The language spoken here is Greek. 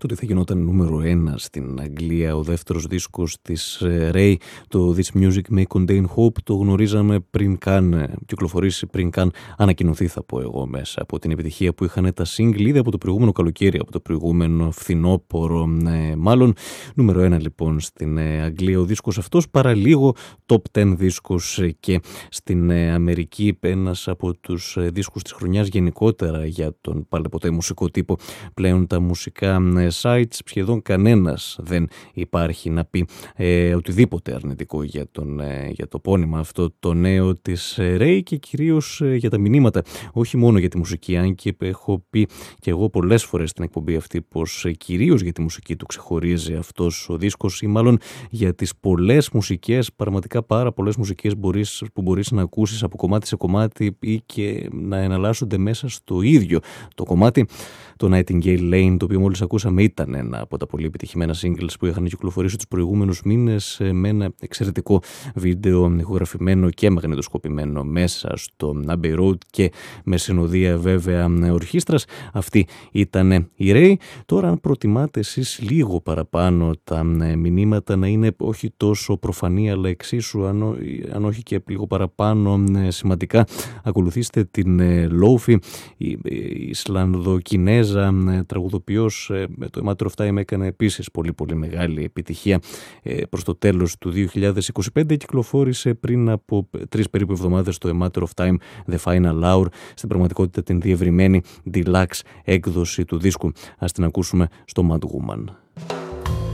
το ότι θα γινόταν νούμερο 1 στην Αγγλία ο δεύτερος δίσκος της Ray, το This Music May Contain Hope, το γνωρίζαμε πριν καν κυκλοφορήσει, πριν καν ανακοινωθεί, θα πω εγώ, μέσα από την επιτυχία που είχαν τα single ήδη από το προηγούμενο καλοκαίρι, από το προηγούμενο φθινόπωρο μάλλον. Νούμερο 1 λοιπόν στην Αγγλία ο δίσκος αυτός, παραλίγο top 10 δίσκος και στην Αμερική, ένας από τους δίσκους της χρονιάς γενικότερα για τον πάλι ποτέ μουσικό τύπο. Πλέον τα μουσικά sites, σχεδόν κανένας δεν υπάρχει να πει οτιδήποτε αρνητικό για το πόνημα αυτό το νέο της Ray, και κυρίως για τα μηνύματα, όχι μόνο για τη μουσική, αν και έχω πει και εγώ πολλές φορές στην εκπομπή αυτή πως κυρίως για τη μουσική του ξεχωρίζει αυτός ο δίσκος, ή μάλλον για τις πολλές μουσικές, πραγματικά πάρα πολλές μουσικές που μπορείς να ακούσεις από κομμάτι σε κομμάτι ή και να εναλλάσσονται μέσα στο ίδιο το κομμάτι. Το Nightingale Lane, το οποίο μόλις ακούσαμε, ήταν ένα από τα πολύ επιτυχημένα singles που είχαν κυκλοφορήσει τους προηγούμενους μήνες, με ένα εξαιρετικό βίντεο ηχογραφημένο και μαγνητοσκοπημένο μέσα στο Abbey Road και με συνοδεία βέβαια ορχήστρας. Αυτή ήταν η Ray. Τώρα, αν προτιμάτε εσείς λίγο παραπάνω τα μηνύματα να είναι όχι τόσο προφανή αλλά εξίσου, αν όχι και λίγο παραπάνω σημαντικά, ακολουθήστε την Lofi, η Ισλανδοκινέζα τραγουδοποιός. Το A Matter of Time έκανε επίσης πολύ πολύ μεγάλη επιτυχία προς το τέλος του 2025. Κυκλοφόρησε πριν από 3 περίπου εβδομάδες το A Matter of Time The Final Hour, στην πραγματικότητα την διευρυμένη deluxe έκδοση του δίσκου. Ας την ακούσουμε στο Mad Woman.